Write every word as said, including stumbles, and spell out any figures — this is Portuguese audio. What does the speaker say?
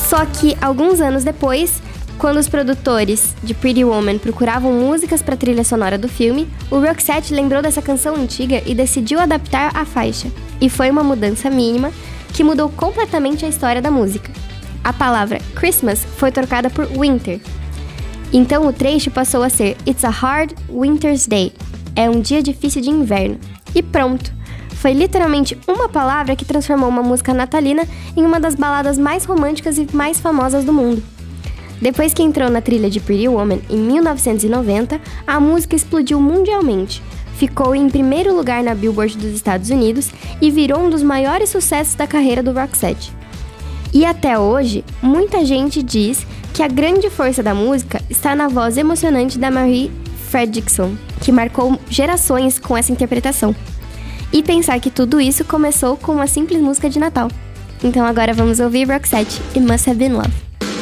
Só que, alguns anos depois, quando os produtores de Pretty Woman procuravam músicas para a trilha sonora do filme, o Roxette lembrou dessa canção antiga e decidiu adaptar a faixa. E foi uma mudança mínima que mudou completamente a história da música. A palavra Christmas foi trocada por Winter. Então o trecho passou a ser It's a Hard Winter's Day. É um dia difícil de inverno. E pronto! Foi literalmente uma palavra que transformou uma música natalina em uma das baladas mais românticas e mais famosas do mundo. Depois que entrou na trilha de Pretty Woman em mil novecentos e noventa, a música explodiu mundialmente. Ficou em primeiro lugar na Billboard dos Estados Unidos e virou um dos maiores sucessos da carreira do Roxette. E até hoje, muita gente diz que a grande força da música está na voz emocionante da Marie Fredriksson, que marcou gerações com essa interpretação. E pensar que tudo isso começou com uma simples música de Natal. Então agora vamos ouvir Roxette e Must Have Been Love.